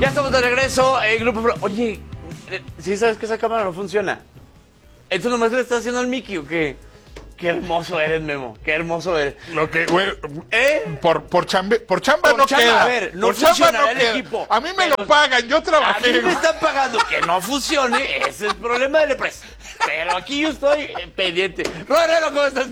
Ya estamos de regreso. Grupo Pro. Oye, ¿sí sabes que esa cámara no funciona? ¿Esto nomás le estás haciendo al Mickey o qué? Qué hermoso eres, Memo. Qué hermoso eres. Lo que, güey, ¿Eh? por chamba no chamba, queda. a ver, no por chamba funcionará no el queda. equipo. A mí me Pero lo pagan, yo A trabajé. mí me están pagando que no funcione. Ese es el problema de la empresa. Pero aquí yo estoy pendiente. Rodrigo, ¿cómo estás?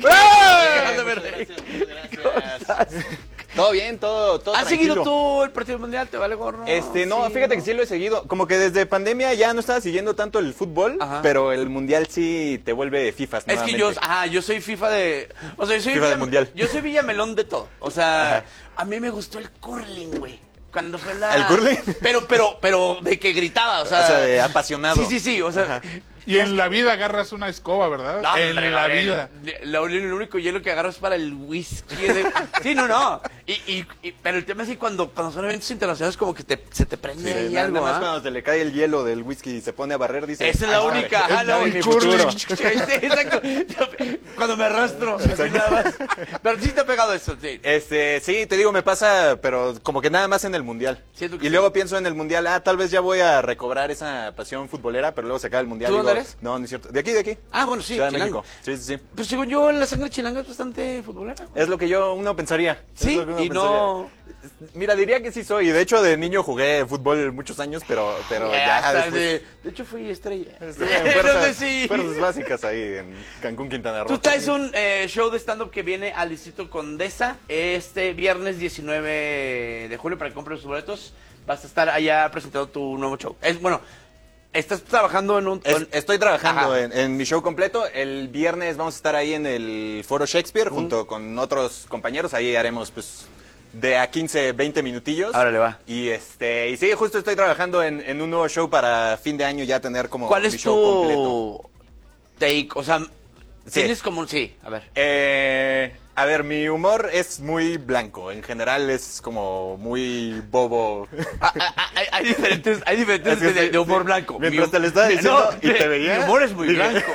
Gracias. Todo bien, todo ¿Has tranquilo. seguido tú el partido mundial? ¿Te vale gorro? No, Sí, fíjate ¿no? que sí lo he seguido. Como que desde pandemia ya no estaba siguiendo tanto el fútbol, Ajá. pero el mundial sí te vuelve FIFAs Es que yo soy FIFA de... O sea, yo soy FIFA del mundial. Yo soy Villamelón de todo. O sea, Ajá. a mí me gustó el curling, güey. Cuando fue la... ¿El curling? Pero de que gritaba, o sea... de apasionado. Sí, o sea... Ajá. Y en la vida agarras una escoba, ¿verdad? No, en hombre, la vida. El único hielo que agarro es para el whisky. Sí, no. Pero el tema es que cuando son eventos internacionales como que se te prende ahí Nada algo, más ¿ah? cuando se le cae el hielo del whisky y se pone a barrer, dice... Esa es la "Ahí está". única, ajá, la el única. curling. Sí, exacto. Cuando me arrastro, así nada más. Pero sí te ha pegado eso, sí. Sí, te digo, me pasa, pero como que nada más en el mundial. Siento que Y sí. luego pienso en el mundial, tal vez ya voy a recobrar esa pasión futbolera, pero luego se acaba el mundial. ¿Tú y dónde digo, eres? No, no es cierto. De aquí. Ah, bueno, sí, Ciudad de chilango. México. Sí. Pues según yo, la sangre chilanga es bastante futbolera. Es lo que uno pensaría. Sí, Es lo que uno y no... pensaría. Mira, diría que sí soy. De hecho, de niño jugué fútbol muchos años, pero ya hasta después... de hecho, fui estrella. Fuerzas, sí. fuerzas básicas ahí en Cancún, Quintana Roo. Tú traes un show de stand-up que viene al Distrito Condesa este viernes 19 de julio para que compres tus boletos. Vas a estar allá presentando tu nuevo show. Estás trabajando en un... Estoy trabajando Ajá. en mi show completo. El viernes vamos a estar ahí en el Foro Shakespeare junto con otros compañeros. Ahí haremos pues de a 15, 20 minutillos. Ahora le va. Y sí, justo estoy trabajando en un nuevo show para fin de año ya tener como ¿Cuál mi es show completo. tu take? O sea, tienes como... Sí, a ver. A ver, mi humor es muy blanco. En general es como muy bobo. Hay diferentes Es que de humor blanco. Mientras te lo estaba diciendo y te veía, Mi humor es muy dije- blanco.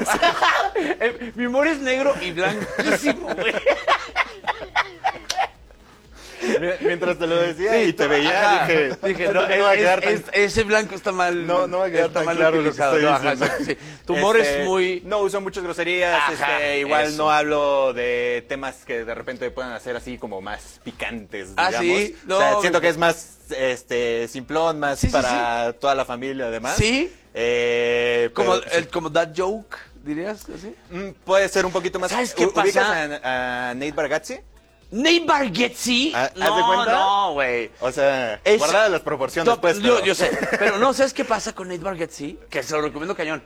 Mi humor es negro y blanquísimo, güey. Mientras te lo decía Sí, y te veía, ajá. dije no, "Esto no va a quedar tan- ese blanco está mal. No va a quedar está tan mal claro lo que utilizado. estoy No, ajá, diciendo". exacto, sí. Tu humor es muy... No uso muchas groserías, Ajá, igual eso. no hablo de temas que de repente puedan hacer así como más picantes, Ah, digamos. ¿sí? O sea, No, siento me- que es más simplón, más Sí, sí, para toda la familia además. ¿Sí? Pero, Como that joke, dirías, así. puede ser un poquito más. ¿Sabes qué ¿Ubicas pasa? a Nate Bargatze? Nate Bargatze. ¿Haz de No, cuenta? no, güey. O sea, Es- guardadas las proporciones, No, pues. pero- yo sé, pero no, ¿sabes qué pasa con Nate Bargatze? Que se lo recomiendo cañón.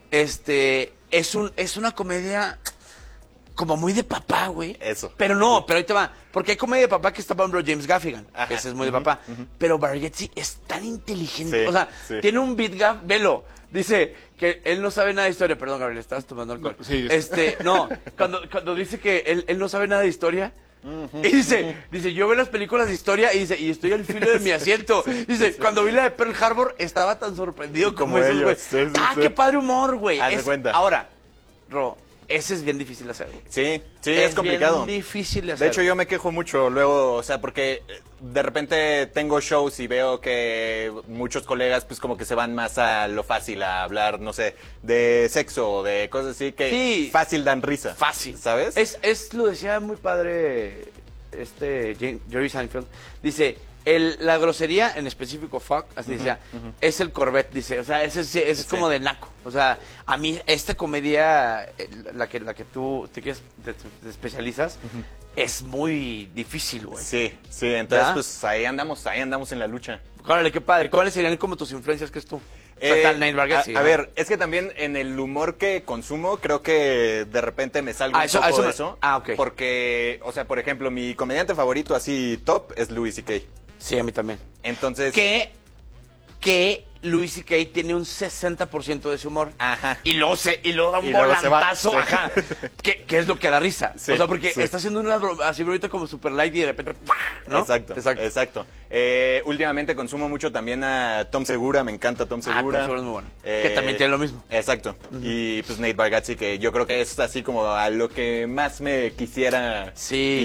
Es una comedia como muy de papá, güey. Eso. Pero no, pero ahí te va. Porque hay comedia de papá que está, por ejemplo, James Gaffigan. Ajá. Que ese es muy de papá. Pero Bargatze es tan inteligente. Sí, O sea, sí. tiene un beat gaf, velo. Dice que él no sabe nada de historia. Perdón, Gabriel, estabas tomando alcohol. Sí. No, cuando dice que él no sabe nada de historia. Y dice, yo veo las películas de historia y dice, y estoy al filo de mi asiento. Dice, cuando vi la de Pearl Harbor estaba tan sorprendido como Como esos, ellos, güey. sí, sí, sí. Qué padre humor, güey. Haz de cuenta. Ahora, Ro, ese es bien difícil de hacer, güey. Sí, es complicado. Bien difícil de hacer. De hecho, yo me quejo mucho luego, o sea, porque de repente tengo shows y veo que muchos colegas pues como que se van más a lo fácil, a hablar, no sé, de sexo o de cosas así que Sí. fácil dan risa. Fácil. ¿Sabes? Lo decía muy padre Jerry Seinfeld. Dice, la grosería, en específico fuck, así decía, es el Corvette, dice. O sea, ese es como de naco. O sea, a mí esta comedia, la que tú te especializas, es muy difícil, güey. Sí, entonces ¿Ya? pues ahí andamos en la lucha. Órale, qué padre. ¿Cuáles serían como tus influencias que es tú? O sea, está el Nate Bargatze, a ¿no? ver, es que también en el humor que consumo, creo que de repente me salgo un poco de eso. Ok. Porque, o sea, por ejemplo, mi comediante favorito así top es Louis C.K. Sí, a mí también. Entonces... Que Louis C.K. tiene un 60% de su humor. Ajá. Y luego da un Y luego se va. volantazo, Sí. ajá. Que es lo que da risa. Sí, O sea, porque sí. está haciendo una así bromita como super light y de repente, ¡pah! ¿no? Exacto. Últimamente consumo mucho también a Tom Segura, me encanta Tom Segura. Tom Segura es muy bueno. Que también tiene lo mismo. Exacto. Y pues Nate Bargatze, que yo creo que es así como a lo que más me quisiera Sí. ir.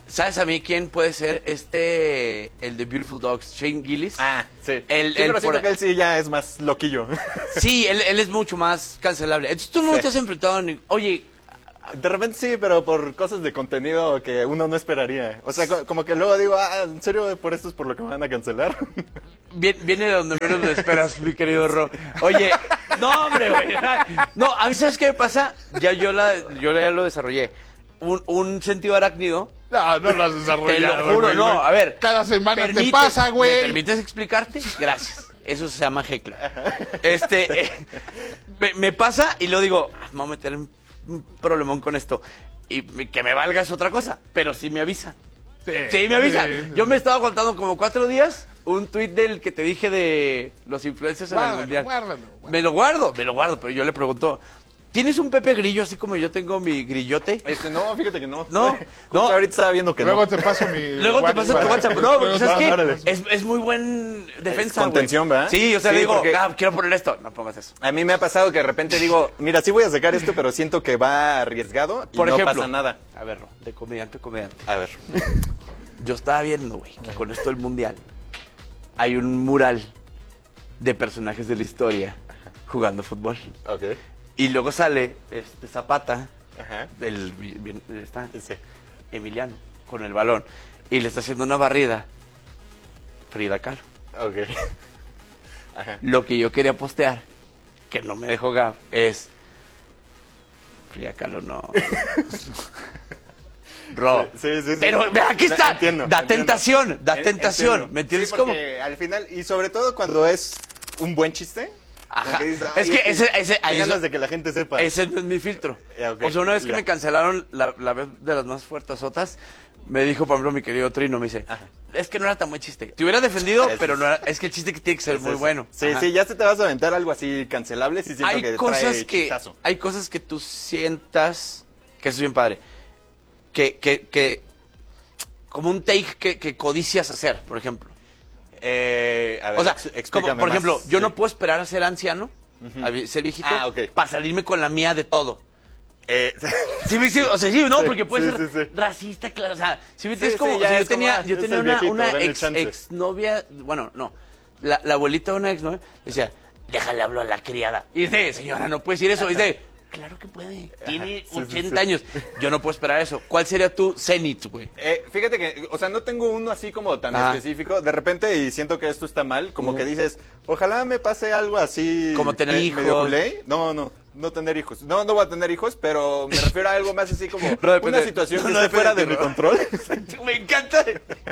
¿Sabes a mí quién puede ser el de Beautiful Dogs, Shane Gillis? Ah, sí. Él pero por- siento que él sí ya es más loquillo. Sí, él es mucho más cancelable. Entonces tú no Sí. te has enfrentado ni... Oye, De repente sí, pero por cosas de contenido que uno no esperaría. O sea, como que luego digo, ¿en serio por esto es por lo que me van a cancelar? viene de donde menos lo esperas, mi querido Ro. Oye, no, hombre, güey. No, a mí, ¿sabes qué me pasa? Ya yo ya lo desarrollé. Un sentido arácnido. No, no lo has desarrollado. Te lo juro, güey, no, güey. a ver. Cada semana te ¿Permites- pasa, ¿Me güey. permites explicarte? Gracias. Eso se llama heckler. Me pasa y luego digo, me voy a meter en un problemón con esto. Y que me valga es otra cosa, pero sí me avisa. Sí, me avisa. sí. Yo me estaba aguantando como 4 días un tuit del que te dije de los influencers en el Guárdalo, mundial. guárdalo. Me lo guardo, pero yo le pregunto, ¿tienes un Pepe Grillo así como yo tengo mi grillote? No, fíjate que no. No, Justo no. ahorita estaba viendo que Luego no. te paso mi Luego te paso tu WhatsApp. No, porque ¿sabes órale. qué? Es muy buen defensa, güey. contención, ¿verdad? Sí, o sea, Sí, le digo, porque- quiero poner esto. No pongas eso. A mí me ha pasado que de repente digo, mira, sí voy a sacar esto, pero siento que va arriesgado y Por no ejemplo, pasa nada. A ver, de comediante a comediante. A ver. Yo estaba viendo, güey, que con esto del mundial hay un mural de personajes de la historia jugando fútbol. Ok. Y luego sale Zapata, Ajá. está Sí. Emiliano, con el balón. Y le está haciendo una barrida Frida Kahlo. Ok. Ajá. Lo que yo quería postear, que no me dejó Gab, es... Frida Kahlo no... Bro. Sí. Pero ve, aquí está. Entiendo, da entiendo. tentación, da En- tentación. entiendo. ¿Me entiendes Sí, cómo? porque al final, y sobre todo cuando es un buen chiste. Ajá. como que dices, Es "Ay, que ese hay ahí ganas es- de que la gente sepa. Ese no es mi filtro. Ya, ok. O sea, una vez que Ya. me cancelaron la vez de las más fuertesotas, me dijo, por ejemplo, mi querido Trino, me dice, es que no era tan buen chiste. Te hubiera defendido, Es- pero no era, es que el chiste que tiene que ser Es muy eso. bueno. Sí, Ajá. sí, ya se te vas a aventar algo así cancelable, sí siento Hay que cosas trae que chistazo. hay cosas que tú sientas que eso es bien padre. Que como un take que codicias hacer, por ejemplo. A ver, O sea, explícame como, por más. ejemplo, yo Sí. no puedo esperar a ser anciano, a ser viejito, Ah, ok. para salirme con la mía de todo. Eh, Sí, o sea, sí, no, Sí, porque puede sí, ser sí, sí. racista, claro, o sea, si me Sí, entiendes sí, como, o ya sea, es como, yo es tenía el viejito, una denle chance. exnovia, bueno, no, la abuelita de una exnovia decía, déjale hablar a la criada, y dice, señora, no puede decir eso, y dice, claro que puede, tiene 80 años, yo no puedo esperar eso. ¿Cuál sería tu cenit, güey? Fíjate que, o sea, no tengo uno así como tan Ajá. específico. De repente, y siento que esto está mal, como que dices, ojalá me pase algo así. Como tener hijos. medio culé. No tener hijos. No voy a tener hijos, pero me refiero a algo más así como No, depende- una situación no, que no esté fuera de depende, mi ¿no? control. Me encanta.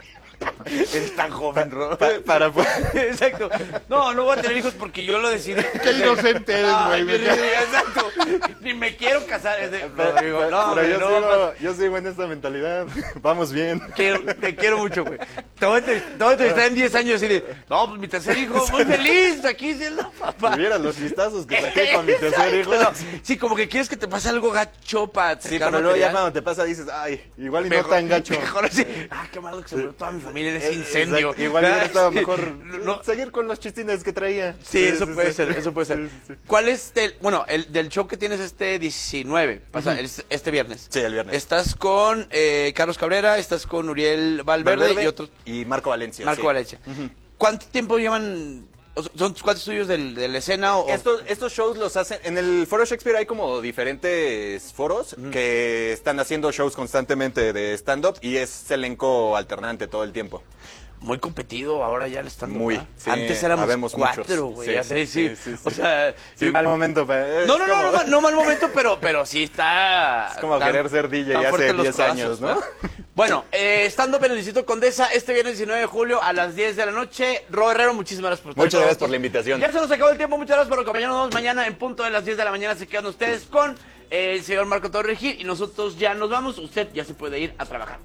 Eres tan joven, Ro. para Exacto. No voy a tener hijos porque yo lo decidí. Qué inocente eres, Ay, güey. exacto. Ni me quiero casar. Es de, Rodrigo, no, pero hombre, no, yo sigo en esta mentalidad. Vamos bien. te quiero mucho, güey. Te voy a entrevistar en 10 años y de, no, pues mi tercer hijo, muy feliz, aquí siendo papá. Si vieras los chistazos que saqué con mi tercer hijo. Exacto. Sí, como que quieres que te pase algo gacho para Sí, pero luego ya cuando te pasa dices, ay, igual y no tan gacho. Mejor así. Ah, qué malo que se murió toda mi familia en ese incendio. Exacto, igual hubiera estado Sí. mejor No, seguir con los chistines que traía. sí, eso puede ser, eso puede ser. Sí, sí. ¿Cuál es el del show que tienes este 19, este viernes? Sí, el viernes. Estás con Carlos Cabrera, estás con Uriel Valverde y otros. Y Marco Valencia. Marco sí. Valencia. ¿Cuánto tiempo llevan? ¿Son cuántos estudios de la escena? Estos shows los hacen. En el Foro Shakespeare hay como diferentes foros que están haciendo shows constantemente de stand-up y es elenco alternante todo el tiempo. Muy competido, ahora ya le están Muy, ¿verdad? sí, Antes éramos habemos 4, muchos. güey. Sí, ya sé, sí. sí. O sea, Sí, mal momento. no mal momento, pero sí está. Es como querer ser DJ tan hace fuertes los 10 años, ¿no? Bueno, stand-up en el Distrito Condesa este viernes 19 de julio a las 10 de la noche. Ro Herrero, muchísimas gracias por estar Muchas con gracias por nosotros. la invitación. Ya se nos acabó el tiempo, muchas gracias por acompañarnos mañana en punto de las 10 de la mañana. Se quedan ustedes con el señor Marco Torres Gil y nosotros ya nos vamos. Usted ya se puede ir a trabajar.